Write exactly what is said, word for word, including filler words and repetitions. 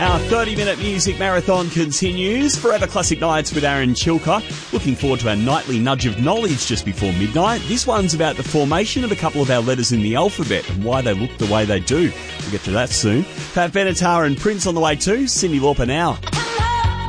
Our thirty-minute music marathon continues. Forever Classic Nights with Aaron Chilcott. Looking forward to our nightly nudge of knowledge just before midnight. This one's about the formation of a couple of our letters in the alphabet and why they look the way they do. We'll get to that soon. Pat Benatar and Prince on the way too. Cyndi Lauper now.